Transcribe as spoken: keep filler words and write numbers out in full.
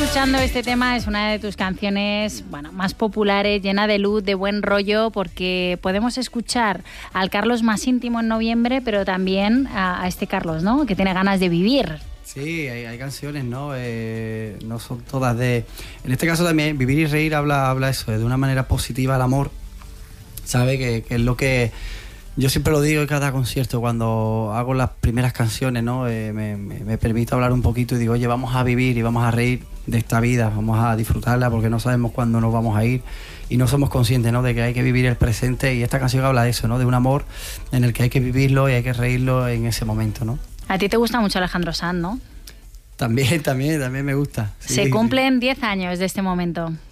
escuchando este tema, es una de tus canciones, bueno, más populares, llena de luz, de buen rollo, porque podemos escuchar al Carlos más íntimo en noviembre, pero también a, a este Carlos, ¿no?, que tiene ganas de vivir. Sí, hay, hay canciones, ¿no? Eh, no son todas de... En este caso también, Vivir y Reír habla, habla eso, de una manera positiva al amor, ¿sabe? Que, que es lo que... Yo siempre lo digo en cada concierto, cuando hago las primeras canciones, ¿no? Eh, me, me, me permito hablar un poquito y digo, oye, vamos a vivir y vamos a reír de esta vida, vamos a disfrutarla porque no sabemos cuándo nos vamos a ir y no somos conscientes, ¿no?, de que hay que vivir el presente, y esta canción habla de eso, ¿no?, de un amor en el que hay que vivirlo y hay que reírlo en ese momento, ¿no? A ti te gusta mucho Alejandro Sanz, ¿no? También, también, también me gusta. Sí, Se sí. cumplen diez años de este momento.